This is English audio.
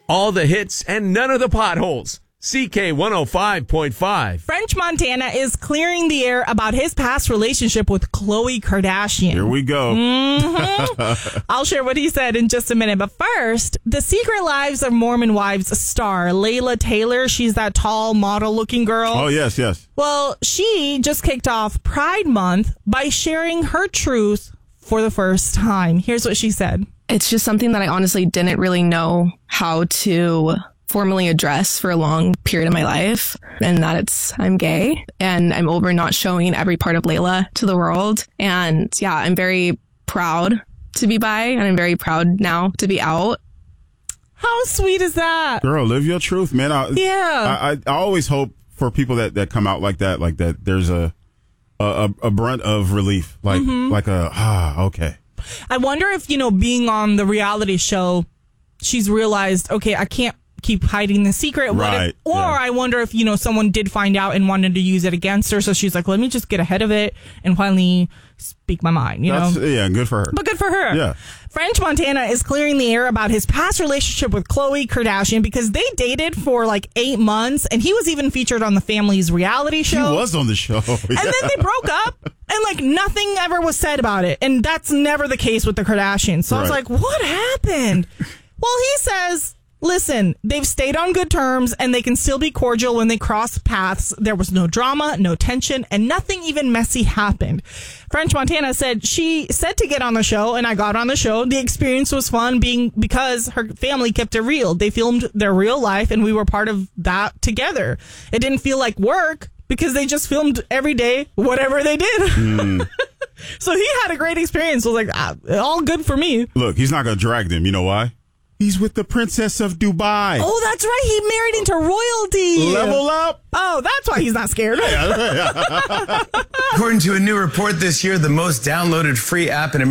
All the hits and none of the potholes. CK 105.5. French Montana is clearing the air about his past relationship with Khloe Kardashian. Here we go. I'll share what he said in just a minute. But first, The Secret Lives of Mormon Wives star Layla Taylor. She's that tall model-looking girl. Oh, yes. Well, she just kicked off Pride Month by sharing her truth for the first time. Here's what she said. It's just something that I honestly didn't really know how to formally address for a long period of my life, and that I'm gay and I'm over not showing every part of Layla to the world. And yeah, I'm very proud to be bi, and I'm very proud now to be out. How sweet is that? Girl, live your truth, man. I always hope for people that come out like that, there's a brunt of relief, okay. I wonder if, being on the reality show, she's realized, okay, I can't keep hiding the secret. Right. I wonder if, someone did find out and wanted to use it against her. So she's like, let me just get ahead of it and finally speak my mind, know? Yeah, good for her. But good for her. Yeah. French Montana is clearing the air about his past relationship with Khloe Kardashian because they dated for 8 months, and he was even featured on the family's reality show. He was on the show. And then they broke up, and nothing ever was said about it. And that's never the case with the Kardashians. So I was like, what happened? Well, he says, listen, they've stayed on good terms and they can still be cordial when they cross paths. There was no drama, no tension, and nothing even messy happened. French Montana said she said to get on the show, and I got on the show. The experience was fun because her family kept it real. They filmed their real life and we were part of that together. It didn't feel like work because they just filmed every day, whatever they did. So he had a great experience. I was like, all good for me. Look, he's not going to drag them. You know why? He's with the Princess of Dubai. Oh, that's right. He married into royalty. Level up. Oh, that's why he's not scared. According to a new report this year, the most downloaded free app in America